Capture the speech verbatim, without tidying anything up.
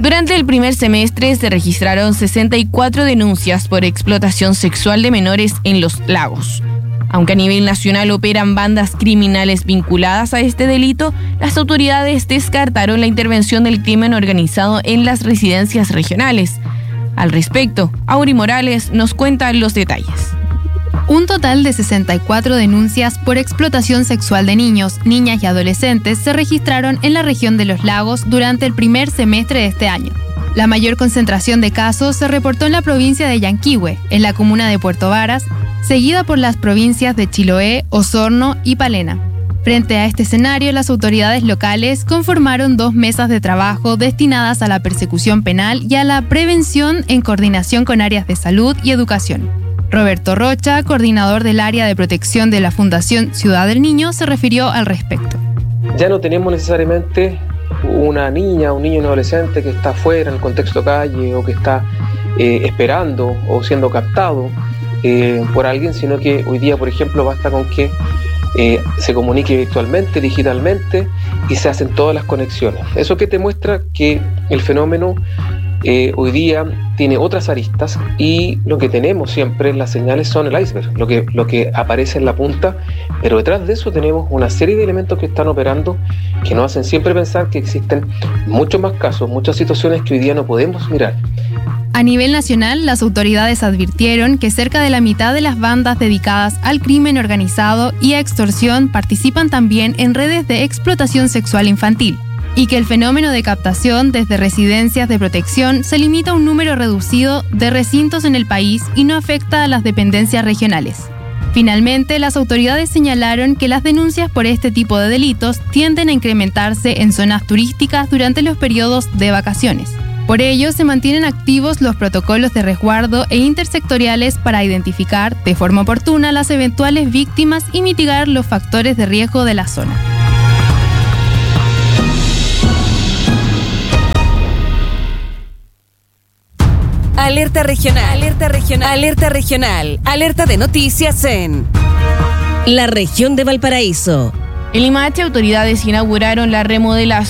Durante el primer semestre se registraron sesenta y cuatro denuncias por explotación sexual de menores en Los Lagos. Aunque a nivel nacional operan bandas criminales vinculadas a este delito, las autoridades descartaron la intervención del crimen organizado en las residencias regionales. Al respecto, Auri Morales nos cuenta los detalles. Un total de sesenta y cuatro denuncias por explotación sexual de niños, niñas y adolescentes se registraron en la región de Los Lagos durante el primer semestre de este año. La mayor concentración de casos se reportó en la provincia de Yanquihue, en la comuna de Puerto Varas, seguida por las provincias de Chiloé, Osorno y Palena. Frente a este escenario, las autoridades locales conformaron dos mesas de trabajo destinadas a la persecución penal y a la prevención en coordinación con áreas de salud y educación. Roberto Rocha, coordinador del área de protección de la Fundación Ciudad del Niño, se refirió al respecto. Ya no tenemos necesariamente una niña o un niño o un adolescente que está fuera en el contexto calle o que está eh, esperando o siendo captado eh, por alguien, sino que hoy día, por ejemplo, basta con que eh, se comunique virtualmente, digitalmente y se hacen todas las conexiones. Eso que te muestra que el fenómeno Eh, hoy día tiene otras aristas y lo que tenemos siempre, las señales son el iceberg, lo que, lo que aparece en la punta, pero detrás de eso tenemos una serie de elementos que están operando que nos hacen siempre pensar que existen muchos más casos, muchas situaciones que hoy día no podemos mirar. A nivel nacional, las autoridades advirtieron que cerca de la mitad de las bandas dedicadas al crimen organizado y a extorsión participan también en redes de explotación sexual infantil, y que el fenómeno de captación desde residencias de protección se limita a un número reducido de recintos en el país y no afecta a las dependencias regionales. Finalmente, las autoridades señalaron que las denuncias por este tipo de delitos tienden a incrementarse en zonas turísticas durante los periodos de vacaciones. Por ello, se mantienen activos los protocolos de resguardo e intersectoriales para identificar de forma oportuna las eventuales víctimas y mitigar los factores de riesgo de la zona. Alerta regional, alerta regional, alerta regional, alerta de noticias en la región de Valparaíso. En Limache, autoridades inauguraron la remodelación